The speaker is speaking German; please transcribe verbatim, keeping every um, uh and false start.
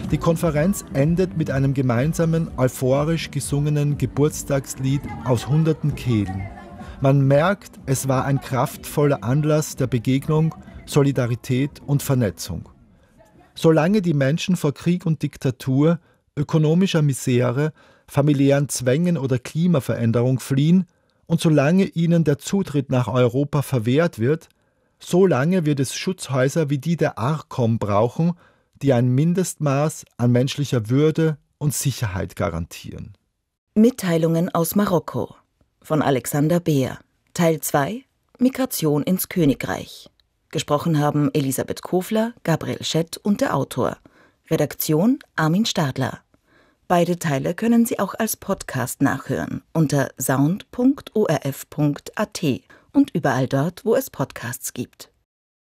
Die Konferenz endet mit einem gemeinsamen, euphorisch gesungenen Geburtstagslied aus hunderten Kehlen. Man merkt, es war ein kraftvoller Anlass der Begegnung, Solidarität und Vernetzung. Solange die Menschen vor Krieg und Diktatur, ökonomischer Misere, familiären Zwängen oder Klimaveränderung fliehen und solange ihnen der Zutritt nach Europa verwehrt wird, solange wird es Schutzhäuser wie die der ARCOM brauchen, die ein Mindestmaß an menschlicher Würde und Sicherheit garantieren. Mitteilungen aus Marokko von Alexander Beer. Teil zwei: Migration ins Königreich. Gesprochen haben Elisabeth Kofler, Gabriel Schett und der Autor. Redaktion Armin Stadler. Beide Teile können Sie auch als Podcast nachhören unter sound punkt o r f punkt a t und überall dort, wo es Podcasts gibt.